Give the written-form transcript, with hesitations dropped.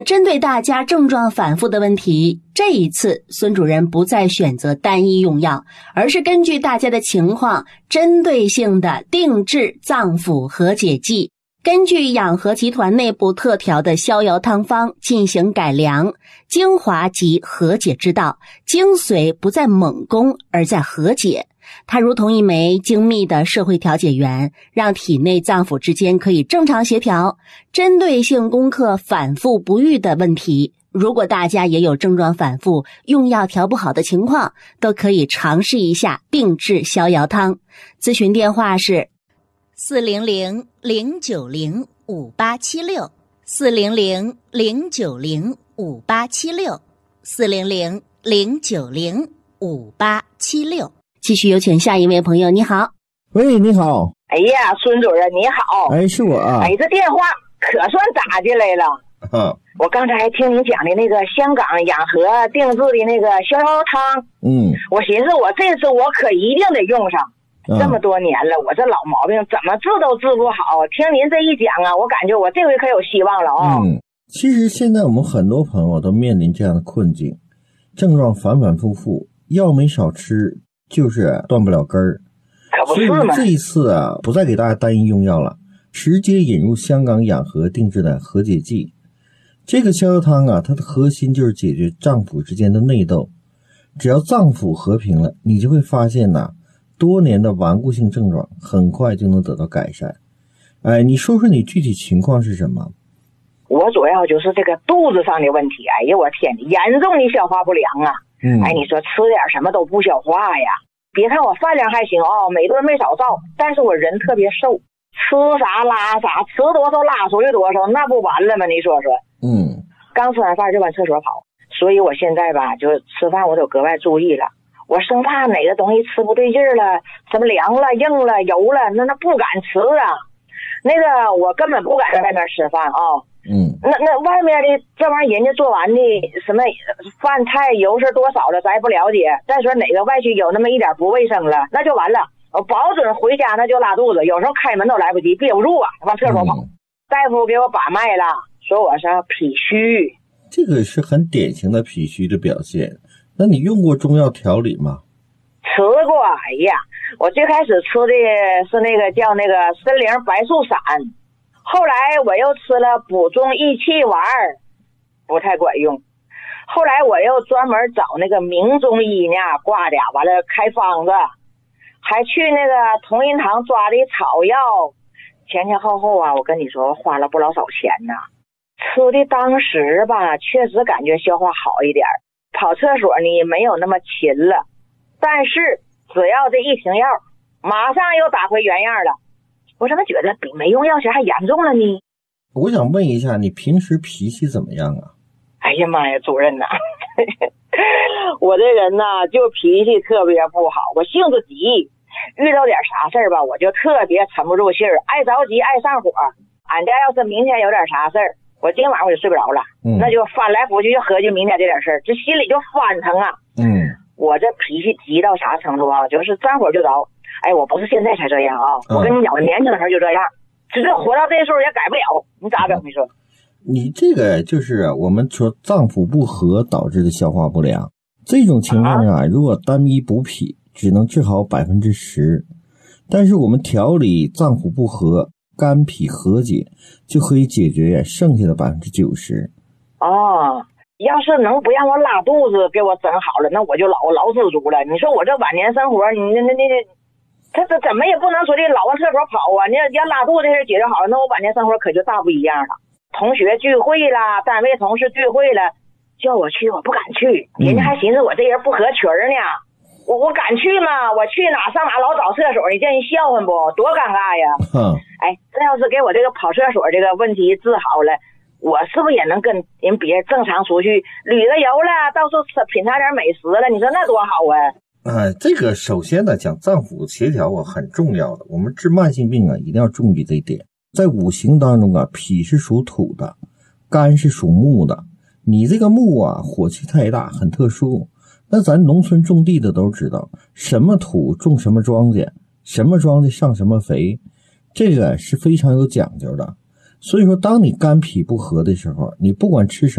针对大家症状反复的问题，这一次孙主任不再选择单一用药，而是根据大家的情况，针对性的定制脏腑和解剂，根据养和集团内部特调的逍遥汤方进行改良，精华即和解之道，精髓不在猛攻，而在和解。它如同一枚精密的社会调解员，让体内脏腑之间可以正常协调，针对性攻克反复不愈的问题。如果大家也有症状反复、用药调不好的情况，都可以尝试一下定制逍遥汤。咨询电话是400-090-5876，400-090-5876，400-090-5876。继续有请下一位朋友，你好。 喂，你好。 哎呀，孙主任你好。 哎，是我啊。 哎，这电话可算打进来了。我刚才还听您讲的那个香港养和定制的那个逍遥汤，我寻思我这次我可一定得用上。这么多年了，我这老毛病怎么治都治不好。听您这一讲啊，我感觉我这回可有希望了啊。 其实现在我们很多朋友都面临这样的困境，症状反反复复，药没少吃，就是断不了根儿。 可不是吗？ 所以这一次啊，不再给大家单一用药了，直接引入香港养和定制的和解剂。这个逍遥汤啊，它的核心就是解决脏腑之间的内斗。只要脏腑和平了，你就会发现呐，多年的顽固性症状很快就能得到改善。哎，你说说你具体情况是什么？ 我主要就是这个肚子上的问题。哎呀，我天，严重的消化不良啊。哎，你说吃点什么都不消化呀。别看我饭量还行每顿没少造，但是我人特别瘦，吃啥拉啥，吃多少拉出去多少，那不完了吗？你说说。刚吃完饭就往厕所跑，所以我现在吧，就吃饭我都格外注意了。我生怕哪个东西吃不对劲了，什么凉了、硬了、油了，那不敢吃啊。那个我根本不敢在外面吃饭那外面的这玩意儿人家做完的什么饭菜油是多少了咱也不了解，再说哪个外区有那么一点不卫生了，那就完了，我保准回家那就拉肚子，有时候开门都来不及，憋不住啊，往厕所跑。大夫给我把脉了，说我是脾虚。 这个是很典型的脾虚的表现。那你用过中药调理吗？ 吃过。哎呀，我最开始吃的是那个叫那个参苓白术散，后来我又吃了补中益气丸，不太管用。后来我又专门找那个名中医呢挂的，完了开方子，还去那个同仁堂抓的草药，前前后后啊，我跟你说花了不老少钱呢。吃的当时吧，确实感觉消化好一点，跑厕所呢没有那么勤了，但是只要这一停药，马上又打回原样了。我怎么觉得比没用药前还严重了呢？ 我想问一下，你平时脾气怎么样啊？ 哎呀妈呀，主任呐我这人呐就脾气特别不好，我性子急，遇到点啥事儿吧，我就特别沉不住气儿，爱着急爱上火。俺家要是明天有点啥事儿，我今晚我就睡不着了，那就翻来覆去就合计明天这点事儿，这心里就翻腾啊。我这脾气急到啥程度啊，就是沾火就着。哎，我不是现在才这样啊，我跟你讲，我年轻的时候就这样，只是活到这时候也改不了，你咋整？你说？ 你这个就是我们说脏腑不和导致的消化不良，这种情况啊，如果单一补脾只能治好 10%， 但是我们调理脏腑不和，肝脾和解就可以解决剩下的 90%。 要是能不让我拉肚子给我整好了，那我就老知足了。你说我这晚年生活，你他这怎么也不能说的老往厕所跑啊，你要拉肚子这事解决好了，那我晚年生活可就大不一样了。同学聚会啦，单位同事聚会了，叫我去我不敢去，人家还寻思我这人不合群呢。我敢去吗？我去哪上哪老找厕所，你叫人笑话不？多尴尬呀。哎，这要是给我这个跑厕所这个问题治好了，我是不是也能跟人别人正常出去旅个游了，到处品尝点美食了？你说那多好啊。 这个首先呢，讲脏腑协调很重要的，我们治慢性病一定要注意这一点。在五行当中脾是属土的，肝是属木的，你这个木火气太大，很特殊。那咱农村种地的都知道，什么土种什么庄稼，什么庄稼上什么肥，这个是非常有讲究的。 所以说，当你肝脾不和的时候，你不管吃什么